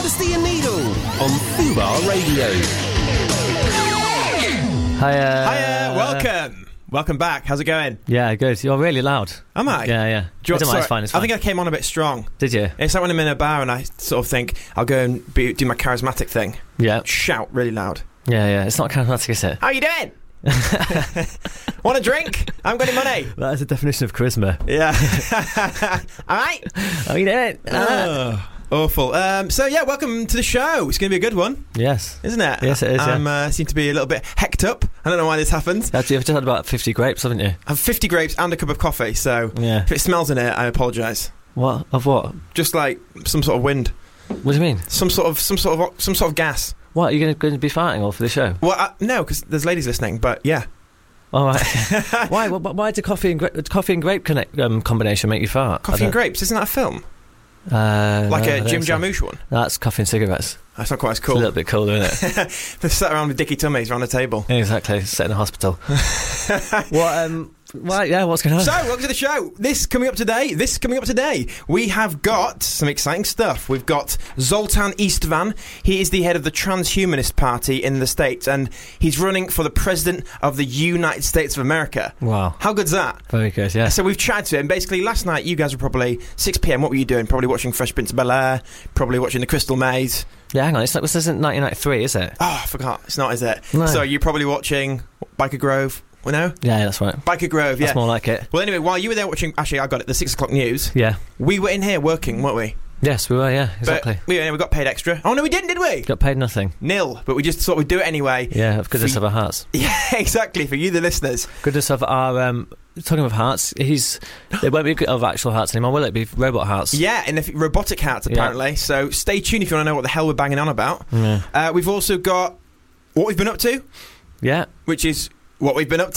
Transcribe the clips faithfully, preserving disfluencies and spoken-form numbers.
Modesty and Needle on Fubar Radio. Hiya. Hiya, welcome. Welcome back. How's it going? Yeah, good. You're really loud. Am I? Yeah, yeah. Do you I don't sorry, mind, it's fine, it's fine. I think I came on a bit strong. Did you? It's like when I'm in a bar and I sort of think I'll go and be, do my charismatic thing. Yeah. Shout really loud. Yeah, yeah. It's not charismatic, is it? How you doing? Want a drink? I haven't got any money. That is a definition of charisma. Yeah. All right. How you doing? Oh, awful. Um, so, yeah, welcome to the show. It's going to be a good one. Yes. Isn't it? Yes, it is, I yeah. uh, seem to be a little bit hecked up. I don't know why this happened. You've just had about fifty grapes, haven't you? I have fifty grapes and a cup of coffee, so Yeah. if it smells in it, I apologise. What? Of what? Just like some sort of wind. What do you mean? Some sort of, some sort of, some sort of gas. What? Are you going to, going to be farting all for the show? Well, uh, no, because there's ladies listening, but yeah. All right. Why? Why? Why did coffee and gra- coffee and grape connect, um, combination make you fart? Coffee and grapes, isn't that a film? Uh, Like no, a I don't Jim think so. Jarmusch one? That's coffee and cigarettes. That's not quite as It's cool. a little bit cooler, isn't it? They're sat around with dicky tummies around a table. Exactly. Set in a hospital. What? Um. Right. Yeah. What's going on? So, welcome to the show. This coming up today, this coming up today, we have got some exciting stuff. We've got Zoltan Istvan. He is the head of the Transhumanist Party in the States, and he's running for the President of the United States of America. Wow. How good's that? Very good. Yeah. So we've chatted to him. Basically, last night you guys were probably six p.m. What were you doing? Probably watching Fresh Prince of Bel-Air, probably watching The Crystal Maze. Yeah. Hang on. It's like this isn't nineteen ninety-three, is it? Oh, I forgot. It's not, is it? No. So you're probably watching Biker Grove. Well, no? Yeah. That's right. Biker Grove, yeah. That's more like it. Well, anyway, while you were there watching, actually, I got it, the six o'clock news, Yeah. we were in here working, weren't we? Yes, we were. Yeah. Exactly. But we, we got paid extra. Oh, no, we didn't, did we? Got paid nothing. Nil. But we just thought we'd do it anyway. Yeah. Of goodness For- of our hearts. Yeah, exactly. For you, the listeners. Goodness of our. Um, talking of hearts, he's. It won't be of actual hearts anymore, will it? Be robot hearts. Yeah, and the robotic hats, apparently. Yeah. So stay tuned if you want to know what the hell we're banging on about. Yeah. Uh, we've also got what we've been up to, Yeah. which is what we've been up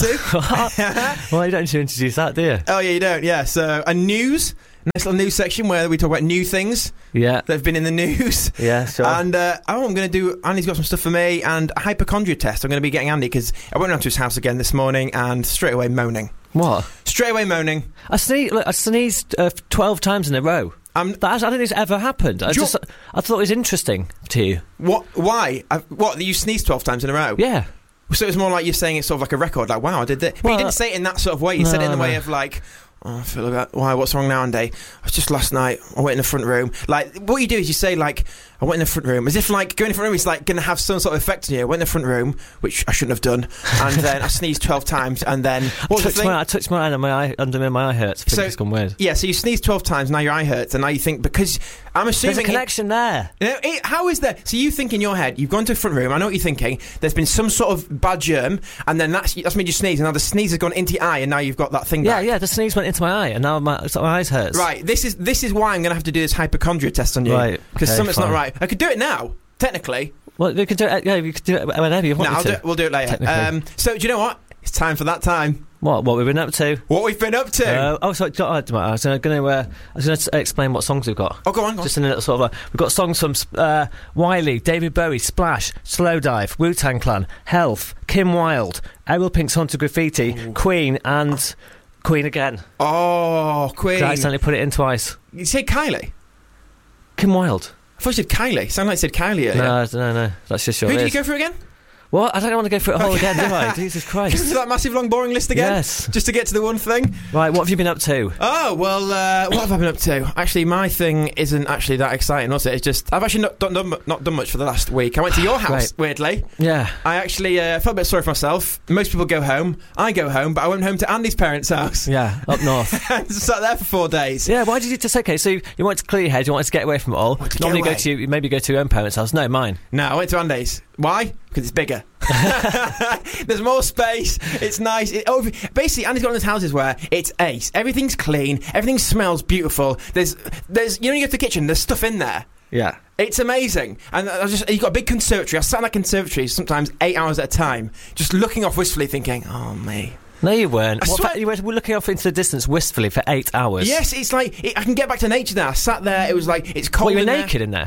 to. Well, you don't need to introduce that, do you? Oh, yeah, you don't. Yeah, so a news, nice little news section where we talk about new things Yeah. that have been in the news. Yeah. Sure. And uh, oh, I'm going to do. Andy's got some stuff for me, and a hypochondria test. I'm going to be getting Andy because I went round to his house again this morning, and straight away moaning. What? Straight away moaning. I sneezed. Look, I sneezed uh, twelve times in a row. Um, That, I don't think it's ever happened. I Do you- just. I thought it was interesting to you. what? Why? I, what? That you sneezed twelve times in a row? Yeah. So it's more like you're saying it's sort of like a record. Like, wow, I did that. But Well, you didn't say it in that sort of way. You no, said it in the way no. of like, oh, I feel like, why? What's wrong now, Andy? I was just last night. I went in the front room. Like, what you do is you say like, I went in the front room, as if like going in the front room is like going to have some sort of effect on you. I went in the front room, which I shouldn't have done, and then I sneezed twelve times, and then what was the touched thing? my, I touched my eye and my eye under me, my eye hurts. I think So- it's gone weird. Yeah, so you sneezed twelve times, now your eye hurts, and now you think, because I'm assuming... There's a connection there. It, you know, it, how is there? So you think in your head, you've gone to a front room, I know what you're thinking, there's been some sort of bad germ, and then that's, that's made you sneeze, and now the sneeze has gone into your eye, and now you've got that thing Yeah, back. yeah. The sneeze went into my eye, and now my, so my eyes hurts. Right, this is this is why I'm going to have to do this hypochondria test on you. Right, Because okay, something's not fine. right. I could do it now, technically. Well, we could do it. Yeah, we could do it whenever you No, want I'll me do to. it, we'll do it later. Technically. Um, so, do you know what? It's time for that time. What? What we've been up to? What we've been up to. Uh, oh, sorry. I was going to. Uh, I was going to explain what songs we've got. oh, go on, go on. Just in a little sort of. A, we've got songs from uh, Wiley, David Bowie, Splash, Slowdive, Wu-Tang Clan, Health, Kim Wilde, Errol Pink's Haunted Graffiti, Ooh. Queen, and Queen again. Oh, Queen. I accidentally put it in twice. You say Kylie? Kim Wilde. I thought you said Kylie. Sounded like you said Kylie earlier. No, no, no. That's just your Who did ears. you go for again? What? I don't want to go through it all again, do I? Jesus Just Christ. that massive long boring list again? Yes. Just to get to the one thing? Right, what have you been up to? Oh, well, uh, what have I been up to? Actually, my thing isn't actually that exciting, was it? It's just, I've actually not done, done, not done much for the last week. I went to your house, Right. weirdly. Yeah. I actually uh, felt a bit sorry for myself. Most people go home. I go home, but I went home to Andy's parents' house. Yeah, up north. And sat there for four days. Yeah, why did you just okay? So you, you wanted to clear your head, you wanted to get away from it all. Wanted to get Normally, away. go to you maybe go to your own parents' house. No, mine. No, I went to Andy's. Why? Because it's bigger. There's more space. It's nice. It, oh, basically, Andy's got one of those houses where it's ace. Everything's clean. Everything smells beautiful. There's, there's. You know, you go to the kitchen. There's stuff in there. Yeah. It's amazing. And I just, you've got a big conservatory. I sat in that conservatory sometimes eight hours at a time, just looking off wistfully, thinking, "Oh me." No, you weren't. I What swear- fa- you were looking off into the distance wistfully for eight hours. Yes, it's like it, I can get back to nature now. I sat there. It was like it's cold. What, you were in there. naked in there?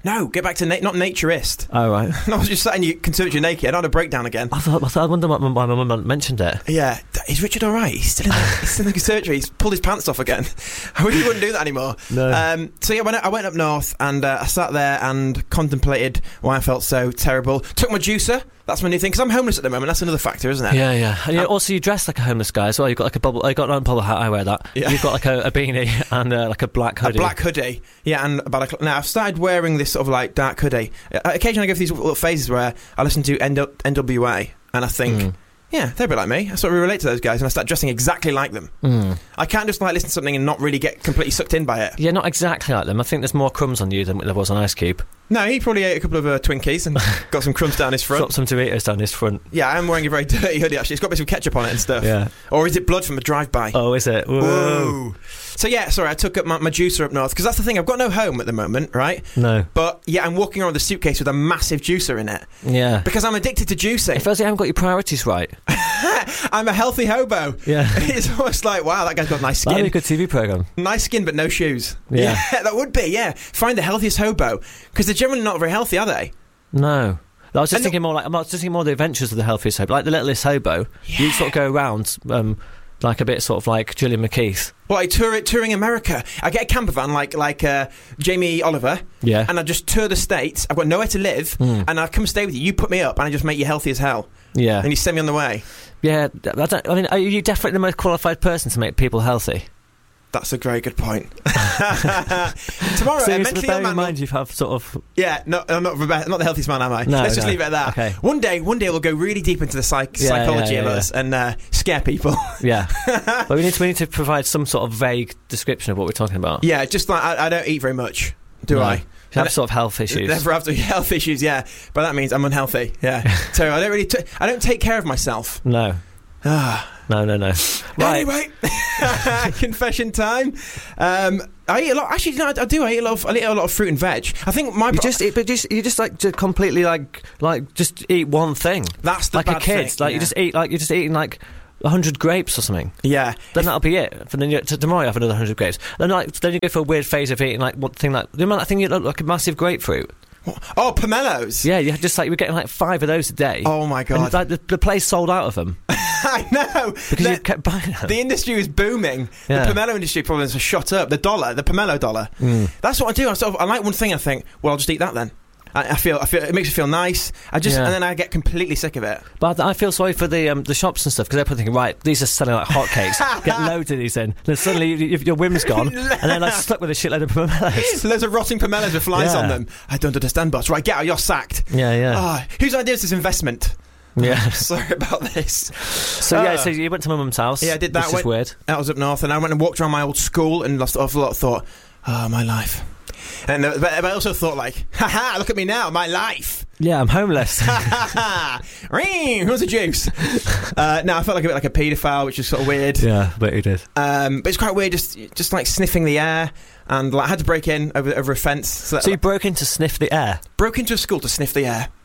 No, get back to na- not naturist. Oh, right. No, I was just sat in your conservatory naked. I had a breakdown again. I thought, I, thought, I wonder why my mum mentioned it. Yeah. Is Richard all right? He's still in the, he's still in the conservatory. He's pulled his pants off again. I really wouldn't do that anymore. No. Um, so, yeah, when I, I went up north and uh, I sat there and contemplated why I felt so terrible. Took my juicer. That's my new thing, because I'm homeless at the moment. That's another factor, isn't it? Yeah, yeah. And you, Um, also, you dress like a homeless guy as well. You've got like a bubble... I got a bubble hat, I wear that. Yeah. You've got like a, a beanie and uh, like a black hoodie. A black hoodie, yeah, and about a, now I've started wearing this sort of like dark hoodie. Uh, occasionally I go through these little phases where I listen to N W A and I think, Mm. yeah, they're a bit like me. I sort of relate to those guys, and I start dressing exactly like them. Mm. I can't just like listen to something and not really get completely sucked in by it. Yeah, not exactly like them. I think there's more crumbs on you than there was on Ice Cube. No, he probably ate a couple of uh, Twinkies and got some crumbs down his front. Got some Doritos down his front. Yeah, I'm wearing a very dirty hoodie actually. It's got a bit of ketchup on it and stuff. Yeah. Or is it blood from a drive-by? Oh, is it? Whoa. Whoa. So yeah, sorry, I took up my, my juicer up north because that's the thing. I've got no home at the moment, right? No. But yeah, I'm walking around with a suitcase with a massive juicer in it Yeah. because I'm addicted to juicing. It feels like you haven't got your priorities right. I'm a healthy hobo. Yeah. It's almost like, wow, that guy's got nice That'd be a skin. good T V programme. Nice skin, but no shoes. Yeah. That would be, yeah. Find the healthiest hobo. Because they're generally not very healthy, are they? No. I was just And thinking more like I was just thinking more of the adventures of the healthiest hobo, like the littlest hobo. You sort of go around, um, like a bit sort of like Gillian McKeith. Well, like tour, touring America. I get a camper van like like uh, Jamie Oliver. Yeah. And I just tour the States. I've got nowhere to live. Mm. And I come stay with you. You put me up and I just make you healthy as hell. Yeah. And you send me on the way. Yeah. I, don't, I mean, are you definitely the most qualified person to make people healthy? That's a very good point. Tomorrow, So a you mentally bear ill in man. mind you have sort of... Yeah, no, I'm not, Rebe- not the healthiest man, am I? No, Let's just no. leave it at that. Okay. One day, one day we'll go really deep into the psych- Yeah, psychology yeah, of yeah, us and uh, scare people. Yeah. But we need to we need to provide some sort of vague description of what we're talking about. Yeah, just like I, I don't eat very much, do No. I? You have sort of health issues. Never have to health issues, yeah. But that means I'm unhealthy, yeah. So I don't really, t- I don't take care of myself. No. Ah. No, no, no. Right. Anyway, confession time. Um, I eat a lot. Actually, no, I, I do. I eat a lot of. I eat a lot of fruit and veg. I think my. You just, eat, but just you just like to completely like like just eat one thing. That's the like a bad kid. thing, Like yeah. you just eat like you're just eating like a hundred grapes or something. Yeah. Then If- that'll be it. And then you, t- tomorrow you have another hundred grapes. Then like then you go for a weird phase of eating like one thing like the amount I think you look like a massive grapefruit. oh, pomelos. Yeah, you just like you were getting like five of those a day. Oh my god. And like the, the place sold out of them I know. because the, you kept buying them. the industry was booming. Yeah. The pomelo industry probably has shot up. The dollar, the pomelo dollar. Mm. That's what I do. I sort of, I like one thing. I think, well, I'll just eat that then. I, I feel, I feel it makes me feel nice. I just, Yeah. and then I get completely sick of it. But I feel sorry for the um, the shops and stuff because they're probably thinking, right, these are selling like hotcakes. Get loads of these in. Then suddenly you, you, your whim's gone, and then like stuck with a shitload of pomelos. Loads of rotting pomelos with flies Yeah. on them. I don't understand, boss. Right, get out. You're sacked. Yeah, yeah, Ah, whose idea is this investment? yeah. Sorry about this. So yeah, Ah. so you went to my mum's house. Yeah, I did that. Which is Went- weird. I was up north, and I went and walked around my old school and lost off a lot. Thought, oh, my life. And uh, but, but I also thought, like, ha ha, look at me now, my life. Yeah, I'm homeless. Ha ha ha. Who's the juice? uh, no, I felt like a bit like a paedophile, which is sort of weird. yeah, but you did. Um, but it's quite weird, just just like sniffing the air. And like, I had to break in over over a fence. So, So you broke in to sniff the air. broke into a school to sniff the air.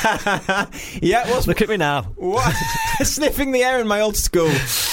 Yeah, it was Look at me now. what? Sniffing the air in my old school.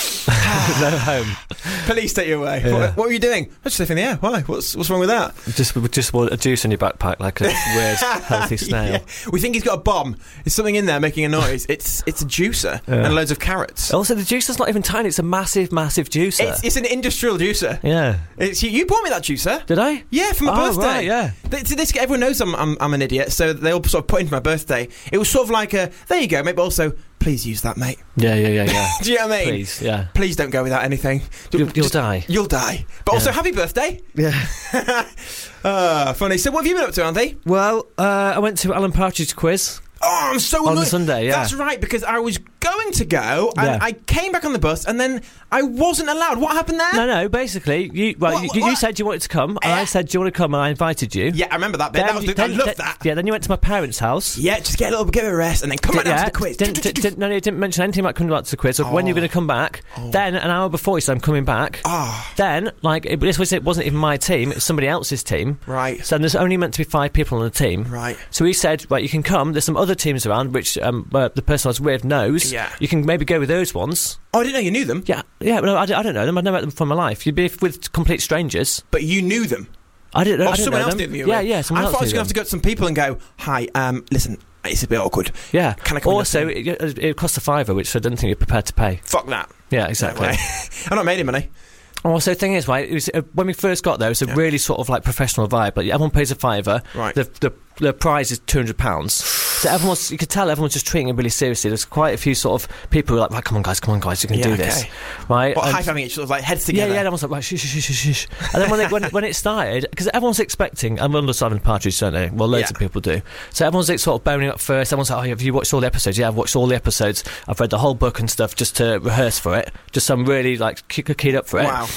No home. Police take you away. Yeah. What, what were you doing? I'm just sniffing the air. Why? What's what's wrong with that? Just just want a juice in your backpack, like a weird healthy snail. Yeah. We think he's got a bomb. There's something in there making a noise. It's it's a juicer Yeah. and loads of carrots. Also, the juicer's not even tiny. It's a massive, massive juicer. It's, it's an industrial juicer. yeah. It's, you, you bought me that juicer. Did I? Yeah, for my Oh, birthday. right, yeah. Th- to this, everyone knows I'm, I'm I'm an idiot, so they all sort of put into my birthday. It was sort of like a there you go, mate. But also, please use that, mate. Yeah, yeah, yeah, yeah. Do you know what I mean? Please, yeah. Please don't go without anything. You'll, you'll Just- die. You'll die. But also, Yeah. happy birthday. Yeah. Ah, funny. So, what have you been up to, Andy? Well, uh, I went to Alan Partridge quiz. Oh, I'm so On annoyed. Sunday, yeah. That's right, because I was going to go, and Yeah. I came back on the bus, and then I wasn't allowed. What happened there? No, no. Basically, you well, What- you, you what? said you wanted to come, and Eh? I said, "Do you want to come?" And I invited you. Yeah, I remember that bit. That was you- the, I love then- that. Yeah. Then you went to my parents' house. Yeah, just get a little bit of a rest, and then come back down yeah, to the quiz. Didn't, didn't, didn't, no, no, you didn't mention anything about coming back to the quiz or when you're Oh. going to come back. Oh. Then an hour before you said I'm coming back. Ah, Then, like, it, this was it wasn't even my team; it was somebody else's team. right, So there's only meant to be five people on the team. right. So he said, right, you can come. There's some other teams around, which um, uh, the person I was with knows. Yeah. You can maybe go with those ones. Oh, I didn't know you knew them, Yeah, yeah. No, I, don't- I don't know them. I've never met them from my life. You'd be with complete strangers. but you knew them. I didn't. Or I didn't someone know else them. did view Yeah, it. yeah. Someone I else thought I was knew going to have to them. go to some people and go, "Hi, um, listen, it's a bit awkward. Yeah. Can I come in Also, the it, it cost a fiver, which I don't think you're prepared to pay. Fuck that. Yeah, exactly. No way. I've not made any money. Also, the thing is, right, it was, uh, when we first got there, it was a Yeah. really sort of like professional vibe. Like everyone pays a fiver. Right. The the, the prize is two hundred pounds. So everyone was, you could tell everyone was just treating it really seriously. There's quite a few sort of people who were like, right, come on, guys, come on, guys, you can Yeah, do okay. this, right? What, And- high-fiving each other, like heads Yeah, together? yeah, everyone's like, right, shush, shush, shush, shush. And then when, they, when, when it started, because everyone's expecting, and we understand the Partridge, don't they? Well, loads Yeah. of people do. So everyone's like, sort of boning up first. Everyone's like, oh, have you watched all the episodes? Yeah, I've watched all the episodes. I've read the whole book and stuff just to rehearse for it. Just so I'm really, like, ke- keyed up for it. Wow.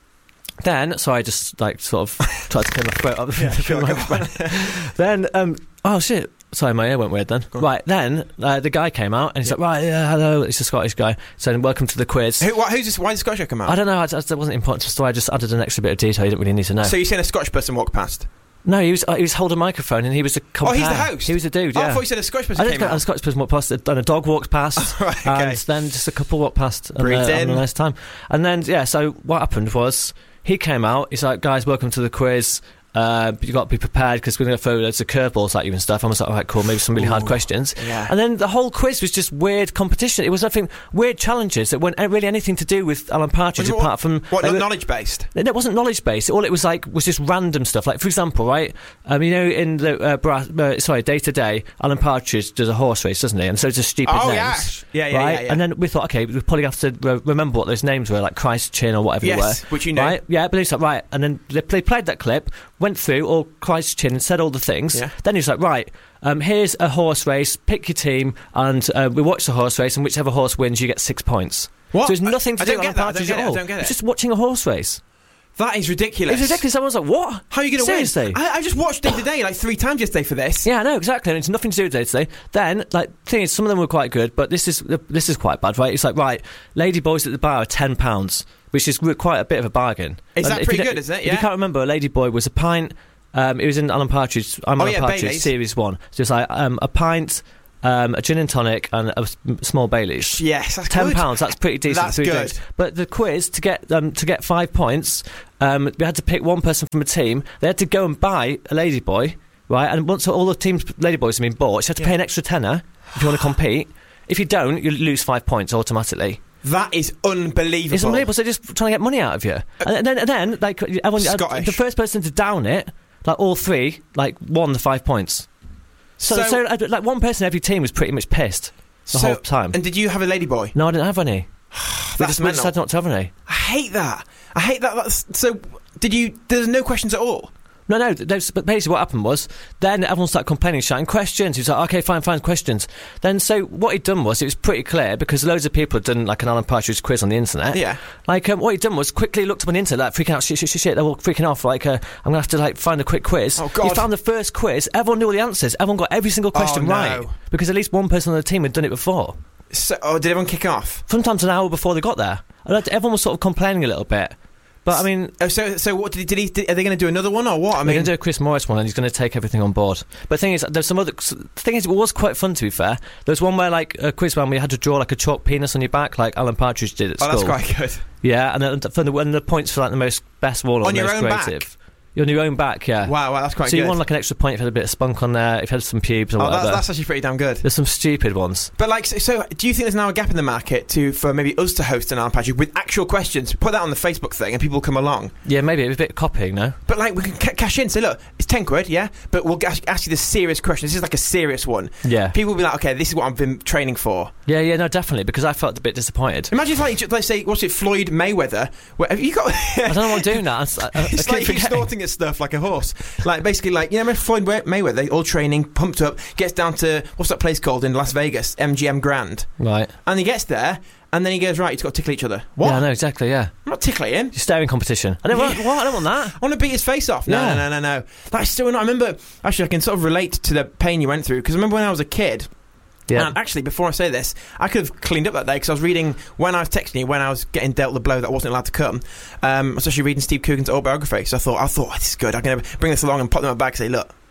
Then, so I just, like, sort of tried to clear my throat up. Yeah, sure, my go friend. Then, um, oh, shit. Sorry, my ear went weird then. Go on. Right, then, uh, the guy came out, and he's Yeah. like, right, yeah, hello. It's a Scottish guy. So, welcome to the quiz. Who, what, who's this? Why did the Scottish guy come out? I don't know, I, that wasn't important to the story. I just added an extra bit of detail you didn't really need to know. So you're saying a Scottish person walked past? No, he was uh, he was holding a microphone and he was a compare. Oh, he's the host? He was a dude, Oh, yeah. I thought you said a Scottish I person just came got a out. Scottish person walked past, and a dog walked past, Right, okay. and then just a couple walked past, and, Breathed uh, having in. a nice time. And then, yeah, so what happened was he came out. He's like, guys, welcome to the quiz. Uh, you got to be prepared because we're going to throw loads of curveballs at you and stuff. I was like, all right, cool, maybe some really hard Ooh, questions. yeah. And then the whole quiz was just weird competition. It was nothing, weird challenges that weren't really anything to do with Alan Partridge What- apart from. What, they not were- knowledge based? It wasn't knowledge based. All it was like was just random stuff. Like for example, right? Um, you know, in the uh, bra- uh, sorry, day to day, Alan Partridge does a horse race, doesn't he? And so it's just stupid Oh, names. yes. Yeah, yeah, right? yeah, yeah. And then we thought, okay, we probably have to re- remember what those names were, like Christ Chin or whatever Yes, they were. which you know. Right? Yeah, but he's like, right. And then they, they played that clip, went through all Christ Chin and said all the things. Yeah. Then he's like, right. Um, here's a horse race. Pick your team, and uh, we watch the horse race. And whichever horse wins, you get six points. What? So there's nothing to I do don't with get Alan that, I don't Partridge get at it, I all. don't get It's it. just watching a horse race. That is ridiculous. It's ridiculous. Everyone's like, what? How are you going to win? Seriously? I, I just watched Day to Day like three times yesterday for this. Yeah, no, exactly. And it's nothing to do with day to day. Then, like, thing is, some of them were quite good, but this is this is quite bad, right? It's like, right, lady boys at the bar are ten pounds, which is quite a bit of a bargain. Is And that if pretty you don't- good, isn't it? If Yeah. you can't remember, a lady boy was a pint. Um, it was in Alan Partridge. I'm Oh, Alan yeah, Partridge Baileys. Series One. So it's like um, a pint, um, a gin and tonic, and a s- small Baileys. Yes, that's Ten good. pounds. That's pretty decent. That's for three good. drinks. But the quiz to get um, to get five points, um, we had to pick one person from a team. They had to go and buy a ladyboy, right? And once all the teams ladyboys have been bought, you have to Yeah. pay an extra tenner if you want to compete. If you don't, you lose five points automatically. That is unbelievable. It's unbelievable. So they're just trying to get money out of you. And then, and then like everyone, Scottish. the first person to down it, like all three, like won the five points. So, So- so, uh, like one person in every team was pretty much pissed the So- whole time. And did you have a ladyboy? No, I didn't have any. We That's just, we just mental. had not to have any. I hate that. I hate that. That's, so, did you? There's no questions at all. No, no, there's, but basically what happened was, then everyone started complaining, shouting, questions. He was like, okay, fine, fine, questions. Then, so what he'd done was, it was pretty clear, because loads of people had done, like, an Alan Partridge quiz on the internet. Yeah. Like, um, what he'd done was, quickly looked up on the internet, like, freaking out, shit, shit, shit, shit, they're all freaking off, like, uh, I'm gonna have to, like, find a quick quiz. Oh, God. He found the first quiz, everyone knew all the answers, everyone got every single question Oh, no. right, because at least one person on the team had done it before. So, oh, did everyone kick off? Sometimes an hour before they got there. And everyone was sort of complaining a little bit. But, I mean, Oh, so, so what did he? Did he? Did, are they going to do another one or what? I We're mean, going to do a Chris Morris one, and he's going to take everything on board. But the thing is, there's some other. The thing is, it was quite fun, to be fair. There was one where, like, a quiz one where you had to draw like a chalk penis on your back, like Alan Partridge did at oh, school. that's quite good. Yeah, and then for the, and the points for like the most best one or On the your most own creative. back? On your own back, yeah. Wow, wow, that's quite so good. you won like an extra point if you had a bit of spunk on there, if you had some pubes or oh, whatever. that's, that's actually pretty damn good. There's some stupid ones. But like, so, so do you think there's now a gap in the market to for maybe us to host an Alan Partridge with actual questions? Put that on the Facebook thing, and people will come along. Yeah, maybe a bit of copying, no? But like, we can ca- cash in. Say, look, it's ten quid, yeah. But we'll ask, ask you the serious questions. This is like a serious one. Yeah. People will be like, okay, this is what I've been training for. Yeah, yeah, no, definitely, because I felt a bit disappointed. Imagine if, like, let's say, what's it, Floyd Mayweather? Where, have you got? I don't know what I'm doing now. I, I, I It's keep like he's forgetting. snorting at stuff like a horse. Like, basically, like, you know, Floyd Mayweather, they all training, pumped up, gets down to, what's that place called in Las Vegas? M G M Grand. Right. And he gets there, and then he goes, right, he's got to tickle each other. What? Yeah, I know, exactly, yeah. I'm not tickling him. You're staring competition. I don't want, what? I don't want that. I want to beat his face off. No, Yeah. no, no, no, no. That's still not. I remember, actually, I can sort of relate to the pain you went through, because I remember when I was a kid, Yeah. and actually, before I say this, I could have cleaned up that day because I was reading, when I was texting you, when I was getting dealt the blow that I wasn't allowed to come, um, I was actually reading Steve Coogan's autobiography. So I thought, I thought, oh, this is good. I'm going to bring this along and pop them in my bag and say, look,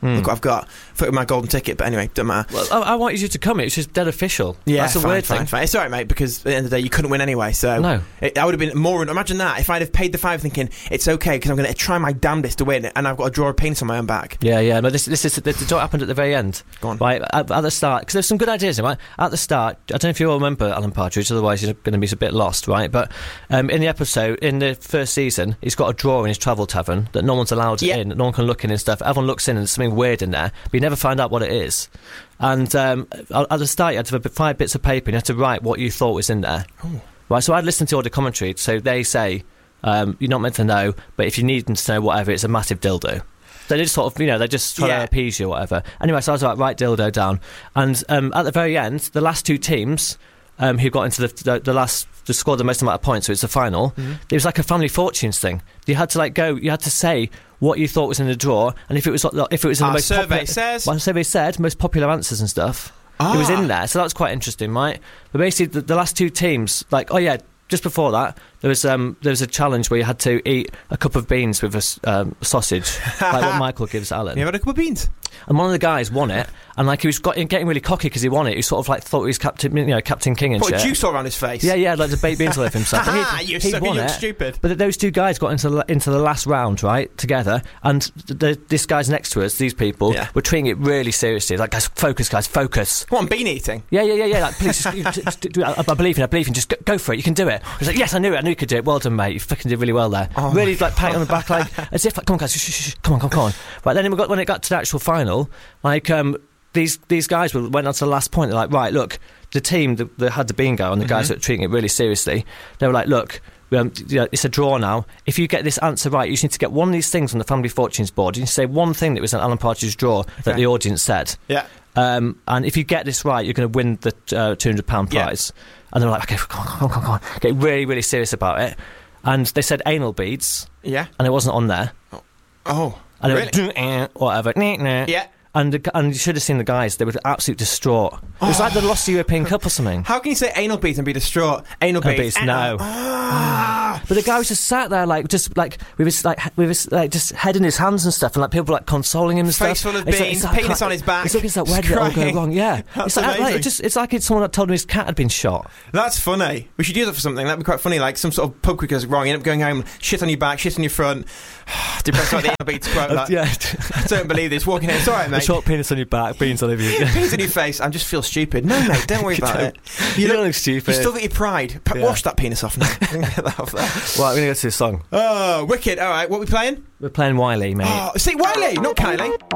Mm. Look what I've got. I thought it was my golden ticket, but anyway, don't matter. Well, I, I wanted you to come. It's just dead official. Yeah, that's a fine, weird fine, thing. Fine. It's all right, mate, because at the end of the day, you couldn't win anyway. So no, it, I would have been more. Imagine that if I'd have paid the five, thinking it's okay because I'm going to try my damnedest to win, and I've got to draw a penis on my own back. Yeah, yeah. No, this this is this is what happened at the very end. Go on. Right at, at the start, because there's some good ideas. Right at the start, I don't know if you all remember Alan Partridge. Otherwise, you're going to be a bit lost, right? But um, in the episode, in the first season, he's got a drawer in his travel tavern that no one's allowed yeah. in. No one can look in and stuff. Everyone looks in, and there's something weird in there, but you never find out what it is. And um, at the start, you had to have five bits of paper, and you had to write what you thought was in there. Oh. Right, so I'd listen to all the commentary. So they say, um, you're not meant to know, but if you need them to know whatever, it's a massive dildo. They just sort of, you know, they just try yeah. to appease you or whatever. Anyway, so I was like, write dildo down. And um, at the very end, the last two teams um, who got into the, the, the last, the scored the most amount of points, so it's the final, mm-hmm. it was like a family fortunes thing. You had to like go, you had to say what you thought was in the drawer, and if it was if it was in Our the most survey popular, says, well, survey said most popular answers and stuff. Ah. It was in there, so that was quite interesting, right? But basically, the, the last two teams, like, oh yeah, just before that, there was um, there was a challenge where you had to eat a cup of beans with a um, sausage, like what Michael gives Alan. You had a cup of beans, and one of the guys won it, and like he was got, getting really cocky because he won it. He sort of like thought he was Captain, you know, Captain King and Put shit. Put juice all around his face. Yeah, yeah, like the baked beans all over himself. Ha you so won you're it, stupid. But those two guys got into the, into the last round, right, together, and the, this guy's next to us, these people, yeah. were treating it really seriously. Like, guys, focus, guys, focus. What, on bean eating? Yeah, yeah, yeah, yeah. Like, please, just, just, just do it. I, I believe in it. I believe in it. Just go, go for it. You can do it. I was like, yes, I knew it. I knew you could do it. Well done, mate. You fucking did really well there. Oh really, like, pat on the back, like, as if, like, come on, guys, shh, shh, shh, come on, come on, come on. Right, then we got, when it got to the actual final, like, um, these these guys went on to the last point. They're like, right, look, the team that, that had the bingo and the guys mm-hmm. that were treating it really seriously, they were like, look, um, you know, it's a draw now. If you get this answer right, you just need to get one of these things on the Family Fortunes board. You need to say one thing that was an Alan Partridge draw okay. that the audience said. Yeah. Um, and if you get this right, you're going to win the uh, two hundred pounds prize. Yeah. And they were like, okay, come on, come on, come on, come on. Get really, really serious about it. And they said anal beads. Yeah. And it wasn't on there. Oh. oh and really? It went, whatever. Yeah. And, the, and you should have seen the guys. They were absolutely distraught. It was oh. like they lost the European Cup or something. How can you say anal beads and be distraught? Anal beads. beads no. Ah. But the guy was just sat there, like, just like with his like with his like just head in his hands and stuff, and like people were, like consoling him and Face stuff. full of it's beans, like, it's like, penis like, on his back. It's like, it's like where did it all go wrong? Yeah, That's it's like, amazing. like it just it's like it's someone that told him his cat had been shot. That's funny. We should use that for something. That'd be quite funny. Like some sort of pub quiz goes wrong. You end up going home, shit on your back, shit on your front. Depressed about the anal beads quote. Like, yeah. I don't believe this. Walking in, it's all right, mate. A short penis on your back, beans all over you. Beans on your face. I just feel stupid. No, mate, don't worry about it. You, you don't look stupid. You still got your pride. P- yeah. Wash that penis off now. Get that off there. Right, we're gonna go to the song. Oh, wicked. All right, what are we playing? We're playing Wiley, mate. Oh, see, Wiley, not Kylie.